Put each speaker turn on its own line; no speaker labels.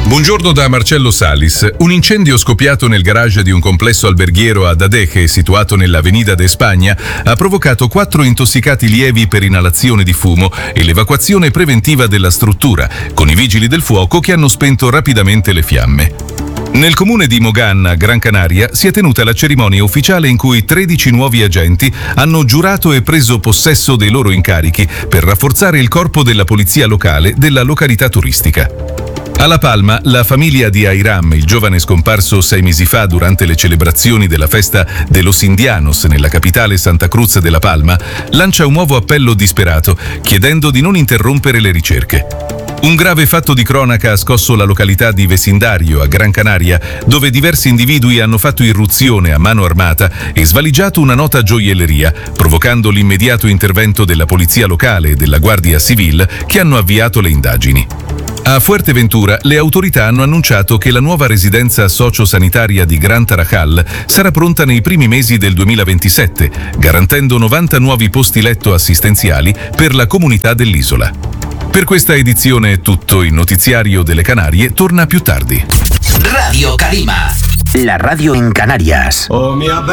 Buongiorno da Marcello Salis. Un incendio scoppiato nel garage di un complesso alberghiero ad Adeje, situato nell'Avenida de España, ha provocato 4 intossicati lievi per inalazione di fumo e l'evacuazione preventiva della struttura, con i vigili del fuoco che hanno spento rapidamente le fiamme. Nel comune di Mogán, Gran Canaria, si è tenuta la cerimonia ufficiale in cui 13 nuovi agenti hanno giurato e preso possesso dei loro incarichi per rafforzare il corpo della polizia locale della località turistica. A La Palma, la famiglia di Ayram, il giovane scomparso 6 mesi fa durante le celebrazioni della festa de los Indianos nella capitale Santa Cruz de La Palma, lancia un nuovo appello disperato, chiedendo di non interrompere le ricerche. Un grave fatto di cronaca ha scosso la località di Vecindario, a Gran Canaria, dove diversi individui hanno fatto irruzione a mano armata e svaligiato una nota gioielleria, provocando l'immediato intervento della polizia locale e della Guardia Civil, che hanno avviato le indagini. A Fuerteventura le autorità hanno annunciato che la nuova residenza sociosanitaria di Gran Tarajal sarà pronta nei primi mesi del 2027, garantendo 90 nuovi posti letto assistenziali per la comunità dell'isola. Per questa edizione è tutto, il notiziario delle Canarie torna più tardi.
Radio Calima, la radio en Canarias.